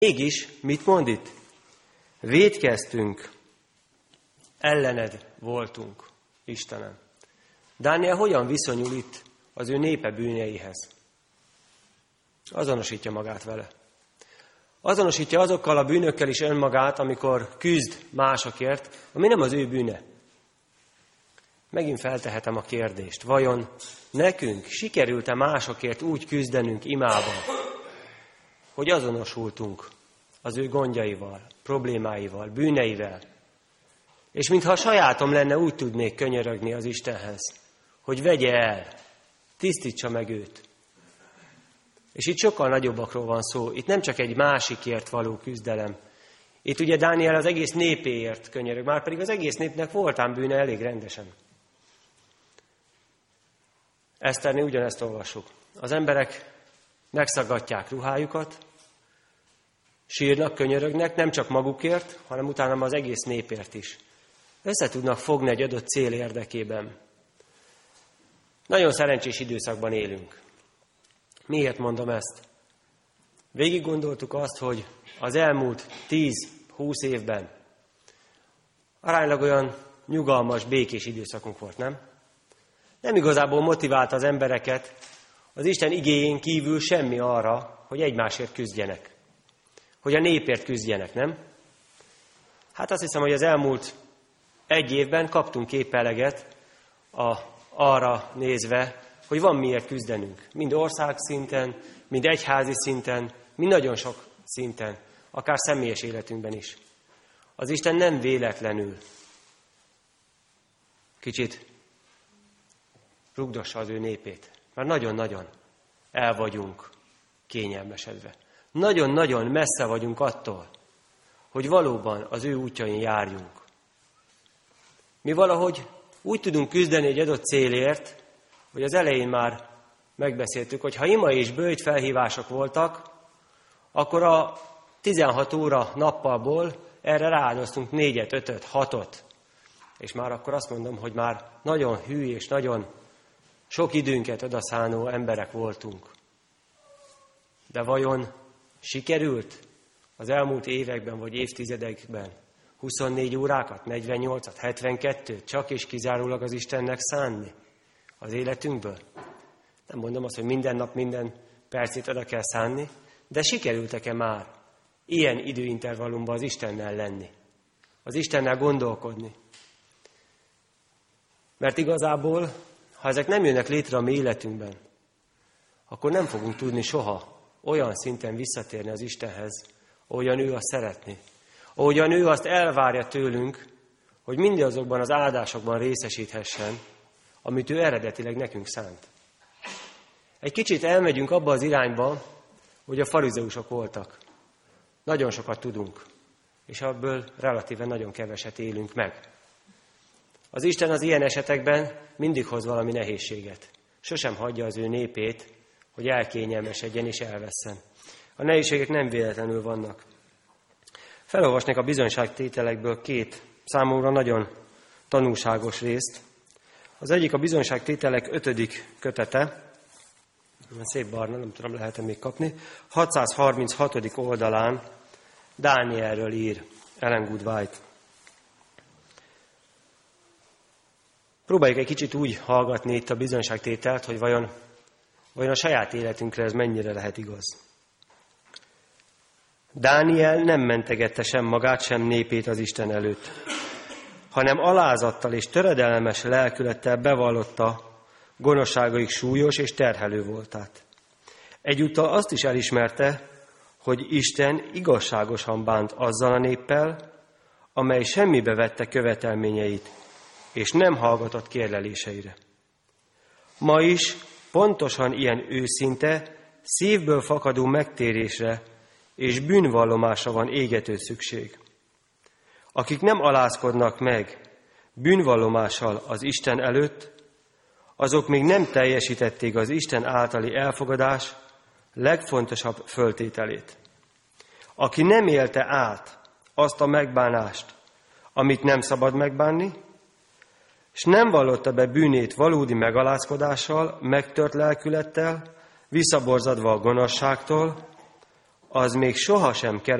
Mégis, mit mond itt? Vétkeztünk, ellened voltunk, Istenem. Dániel hogyan viszonyul itt az ő népe bűneihez? Azonosítja magát vele. Azonosítja azokkal a bűnökkel is önmagát, amikor küzd másokért, ami nem az ő bűne. Megint feltehetem a kérdést, vajon nekünk sikerült-e másokért úgy küzdenünk imában, hogy azonosultunk az ő gondjaival, problémáival, bűneivel, és mintha a sajátom lenne, úgy tudnék könyörögni az Istenhez, hogy vegye el, tisztítsa meg őt. És itt sokkal nagyobbakról van szó, itt nem csak egy másikért való küzdelem. Itt ugye Dániel az egész népéért könyörög, már pedig az egész népnek voltán bűne elég rendesen. Eszternél ugyanezt olvassuk. Az emberek megszaggatják ruhájukat, sírnak, könyörögnek, nem csak magukért, hanem utána az egész népért is. Össze tudnak fogni egy adott cél érdekében. Nagyon szerencsés időszakban élünk. Miért mondom ezt? Végig gondoltuk azt, hogy az elmúlt 10-20 évben aránylag olyan nyugalmas, békés időszakunk volt, nem? Nem igazából motiválta az embereket az Isten igéjén kívül semmi arra, hogy egymásért küzdjenek. Hogy a népért küzdjenek, nem? Hát azt hiszem, hogy az elmúlt egy évben kaptunk épp eleget arra nézve, hogy van miért küzdenünk. Mind országszinten, mind egyházi szinten, mind nagyon sok szinten, akár személyes életünkben is. Az Isten nem véletlenül kicsit rugdossa az ő népét, mert nagyon-nagyon el vagyunk kényelmesedve. Nagyon-nagyon messze vagyunk attól, hogy valóban az ő útjain járjunk. Mi valahogy úgy tudunk küzdeni egy adott célért, hogy az elején már megbeszéltük, hogy ha ima és böjt felhívások voltak, akkor a 16 óra nappalból erre rááldoztunk 4-et, 5-öt, 6-ot. És már akkor azt mondom, hogy már nagyon hű és nagyon sok időnket odaszánó emberek voltunk. De vajon sikerült az elmúlt években vagy évtizedekben 24 órákat, 48-at, 72-t csak és kizárólag az Istennek szánni az életünkből? Nem mondom azt, hogy minden nap, minden percét oda kell szánni, de sikerültek-e már ilyen időintervallumban az Istennel lenni? Az Istennel gondolkodni? Mert igazából, ha ezek nem jönnek létre a mi életünkben, akkor nem fogunk tudni soha olyan szinten visszatérni az Istenhez, ahogyan ő azt szeretné. Ahogyan ő azt elvárja tőlünk, hogy mindazokban az áldásokban részesíthessen, amit ő eredetileg nekünk szánt. Egy kicsit elmegyünk abba az irányba, hogy a farizeusok voltak. Nagyon sokat tudunk, és ebből relatíven nagyon keveset élünk meg. Az Isten az ilyen esetekben mindig hoz valami nehézséget. Sosem hagyja az ő népét, hogy elkényelmesedjen és elvesszen. A nehézségek nem véletlenül vannak. Felolvasnék a bizonyságtételekből 2 számomra nagyon tanulságos részt. Az egyik a bizonyságtételek 5. kötete, szép barna, nem tudom, lehet-e még kapni, 636. oldalán Dánielről ír Ellen G. White. Próbáljuk egy kicsit úgy hallgatni itt a bizonyságtételt, hogy vajon a saját életünkre ez mennyire lehet igaz. Dániel nem mentegette sem magát, sem népét az Isten előtt, hanem alázattal és töredelmes lelkülettel bevallotta gonoszságaik súlyos és terhelő voltát. Egyúttal azt is elismerte, hogy Isten igazságosan bánt azzal a néppel, amely semmibe vette követelményeit, és nem hallgatott kérleléseire. Ma is pontosan ilyen őszinte, szívből fakadó megtérésre és bűnvallomásra van égető szükség. Akik nem alázkodnak meg bűnvallomással az Isten előtt, azok még nem teljesítették az Isten általi elfogadás legfontosabb föltételét. Aki nem élte át azt a megbánást, amit nem szabad megbánni, és nem vallotta be bűnét valódi megalázkodással, megtört lelkülettel, visszaborzadva a gonoszságtól, az még sohasem